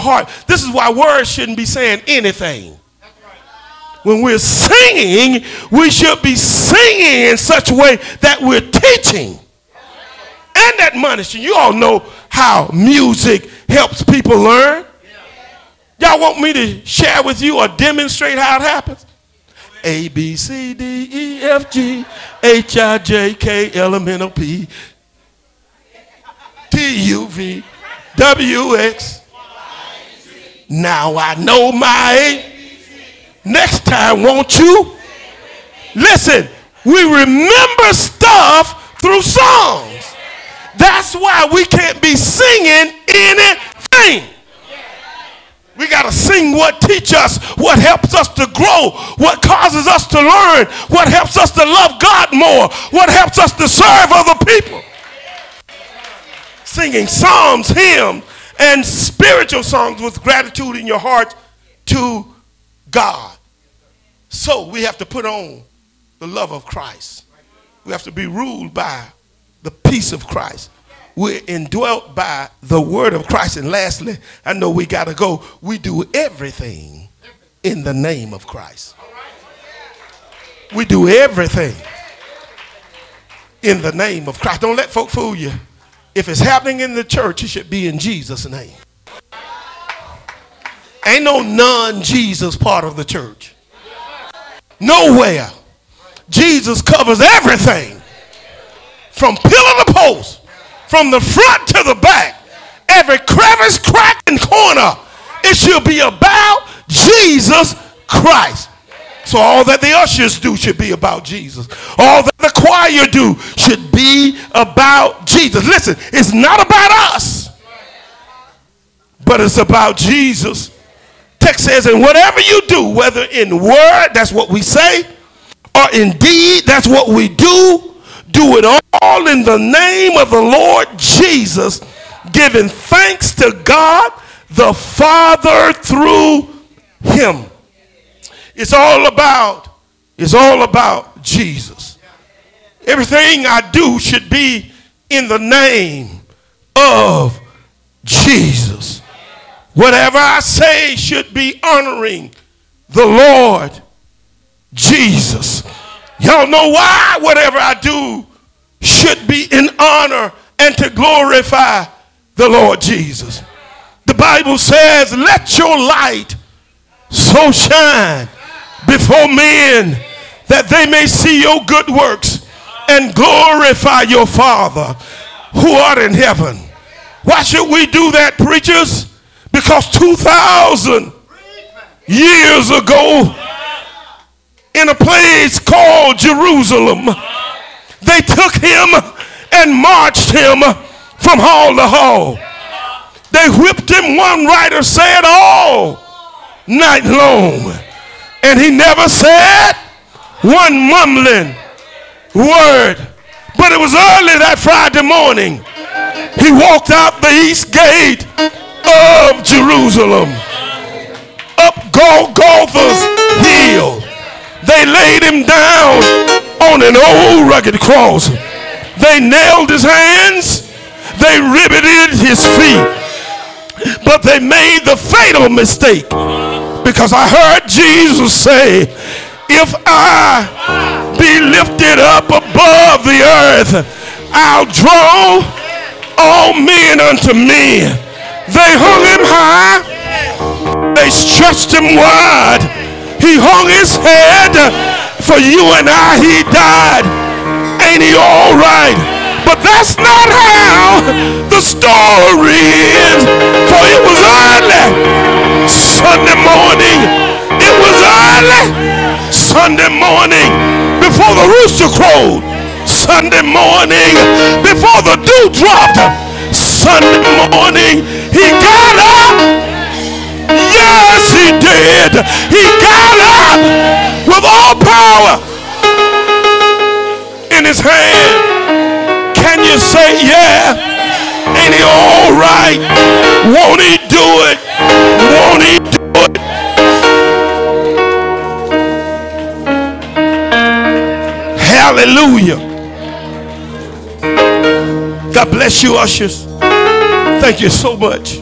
heart. This is why words shouldn't be saying anything. When we're singing, we should be singing in such a way that we're teaching and admonishing. You all know how music helps people learn. Y'all want me to share with you or demonstrate how it happens? A, B, C, D, E, F, G, H, I, J, K, L, M, N, O, P, T, U, V, W, X. Now I know my A. Next time, won't you? Listen, we remember stuff through songs. That's why we can't be singing anything. We got to sing what teaches us, what helps us to grow, what causes us to learn, what helps us to love God more, what helps us to serve other people. Singing psalms, hymns, and spiritual songs with gratitude in your heart to God. So we have to put on the love of Christ. We have to be ruled by the peace of Christ. We're indwelt by the word of Christ. And lastly, I know we got to go. We do everything in the name of Christ. We do everything in the name of Christ. Don't let folk fool you. If it's happening in the church, it should be in Jesus' name. Ain't no non-Jesus part of the church. Nowhere. Jesus covers everything from pillar to post. From the front to the back, every crevice, crack, and corner, it should be about Jesus Christ. So all that the ushers do should be about Jesus. All that the choir do should be about Jesus. Listen, it's not about us, but it's about Jesus. Text says, and whatever you do, whether in word, that's what we say, or in deed, that's what we do, do it all in the name of the Lord Jesus, giving thanks to God the Father through him. It's all about Jesus. Everything I do should be in the name of Jesus. Whatever I say should be honoring the Lord Jesus. Y'all know why whatever I do should be in honor and to glorify the Lord Jesus. The Bible says, let your light so shine before men that they may see your good works and glorify your Father who art in heaven. Why should we do that, preachers? Because 2,000 years ago, in a place called Jerusalem, they took him and marched him from hall to hall. They whipped him, one writer said, all night long. And he never said one mumbling word. But it was early that Friday morning. He walked out the east gate of Jerusalem, up Golgotha's hill. They laid him down on an old rugged cross. They nailed his hands. They riveted his feet. But they made the fatal mistake, because I heard Jesus say, if I be lifted up above the earth, I'll draw all men unto me. They hung him high. They stretched him wide. He hung his head. For you and I, he died. Ain't he all right? But that's not how the story ends. For it was early Sunday morning. It was early Sunday morning before the rooster crowed. Sunday morning before the dew dropped. Sunday morning he got up. Yes, he did. He got up with all power in his hand. Can you say, yeah? Ain't he all right? Won't he do it? Won't he do it? Hallelujah. God bless you, ushers. Thank you so much.